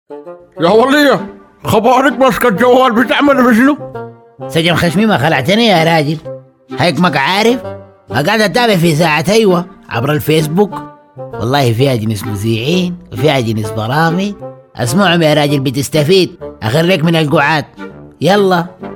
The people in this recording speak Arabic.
يا ولية، خبرك ماسكة الجوال بتعمل بشنو؟ سجن خشمي ما خلعتني يا راجل. هيك ما عارف، ما قاعد اتابع في ساعة ايوه عبر الفيسبوك. والله فيها جنس مذيعين وفيها جنس برامج. اسمعهم يا راجل بتستفيد. اخرك من القعاد. يلا.